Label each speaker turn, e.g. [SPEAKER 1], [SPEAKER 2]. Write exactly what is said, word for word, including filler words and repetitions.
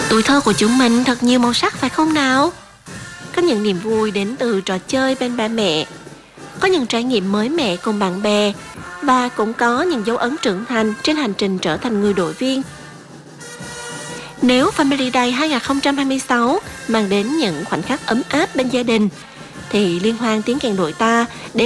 [SPEAKER 1] Tuổi thơ của chúng mình thật nhiều màu sắc phải không nào? Có những niềm vui đến từ trò chơi bên ba mẹ, có những trải nghiệm mới mẻ cùng bạn bè, và cũng có những dấu ấn trưởng thành trên hành trình trở thành người đội viên. Nếu Family Day hai không hai sáu mang đến những khoảnh khắc ấm áp bên gia đình, thì liên hoan tiếng kèn đội ta